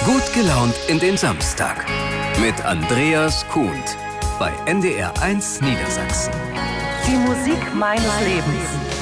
Gut gelaunt in den Samstag. Mit Andreas Kuhnt bei NDR 1 Niedersachsen. Die Musik meines Lebens.